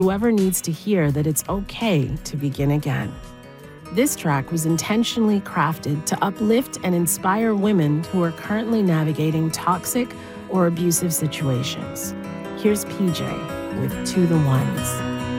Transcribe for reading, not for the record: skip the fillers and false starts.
whoever needs to hear that it's okay to begin again. This track was intentionally crafted to uplift and inspire women who are currently navigating toxic or abusive situations. Here's PJ with To the Ones.